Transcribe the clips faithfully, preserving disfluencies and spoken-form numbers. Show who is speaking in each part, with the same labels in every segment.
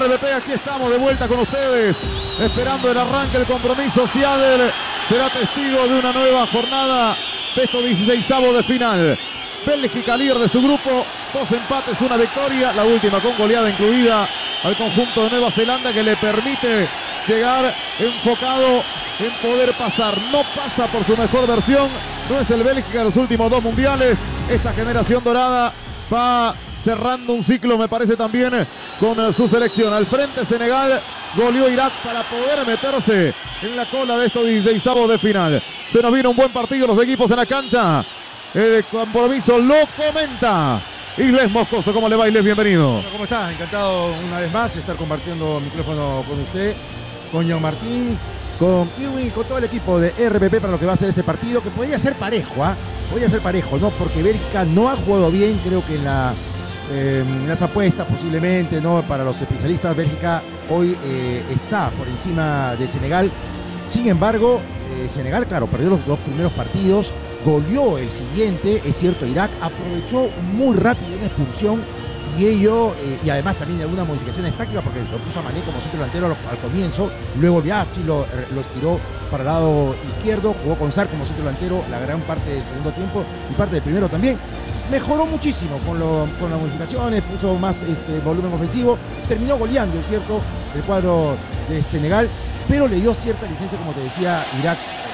Speaker 1: R B P, aquí estamos de vuelta con ustedes, esperando el arranque del compromiso. Seattle será testigo de una nueva jornada de estos dieciseisavos de final. Bélgica, líder de su grupo, dos empates, una victoria, la última con goleada incluida al conjunto de Nueva Zelanda, que le permite llegar enfocado en poder pasar. No pasa por su mejor versión, no es el Bélgica de los últimos dos mundiales. Esta generación dorada va cerrando un ciclo, me parece, también con su selección. Al frente Senegal, goleó Irak para poder meterse en la cola de estos dieciseisavos de final. Se nos viene un buen partido, los equipos en la cancha. El compromiso lo comenta Ilés Moscoso. ¿Cómo le va, Ilés? Bienvenido.
Speaker 2: Bueno, ¿cómo está? Encantado una vez más estar compartiendo micrófono con usted, con John Martín, con Irwin, con todo el equipo de R B P para lo que va a ser este partido, que podría ser parejo, ¿ah? ¿eh? Podría ser parejo, ¿no? Porque Bélgica no ha jugado bien, creo que en, la, eh, en las apuestas posiblemente, ¿no? Para los especialistas, Bélgica hoy eh, está por encima de Senegal. Sin embargo, eh, Senegal, claro, perdió los dos primeros partidos, goleó el siguiente, es cierto, Irak aprovechó muy rápido una expulsión y ello, eh, y además también algunas modificaciones tácticas, porque lo puso a Mané como centro delantero al, al comienzo, luego Biarci lo, lo estiró para el lado izquierdo, jugó con Sarr como centro delantero la gran parte del segundo tiempo y parte del primero también. Mejoró muchísimo con, lo, con las modificaciones, puso más este, volumen ofensivo, terminó goleando, es cierto, el cuadro de Senegal, pero le dio cierta licencia, como te decía, Irak,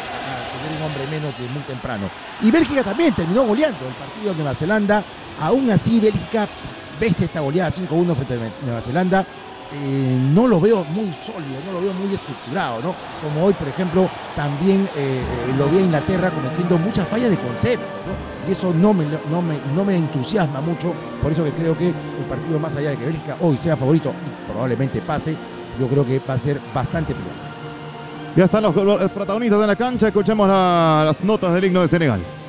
Speaker 2: un hombre menos de muy temprano. Y Bélgica también terminó goleando el partido de Nueva Zelanda. Aún así, Bélgica, ves esta goleada cinco uno frente a Nueva Zelanda, eh, no lo veo muy sólido, no lo veo muy estructurado, ¿no? Como hoy, por ejemplo, también eh, lo vi a Inglaterra cometiendo muchas fallas de concepto, ¿no? Y eso no me, no, me, no me entusiasma mucho, por eso que creo que el partido, más allá de que Bélgica hoy sea favorito y probablemente pase, yo creo que va a ser bastante peleado.
Speaker 1: Ya están los protagonistas de la cancha, escuchemos la, las notas del himno de Senegal.